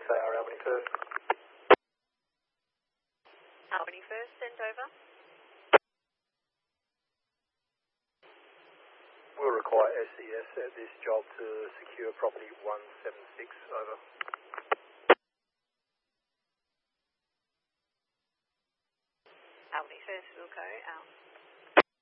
AR Albany First. Albany First, send over. We'll require SES at this job to secure property 176, over. Albany First will go out.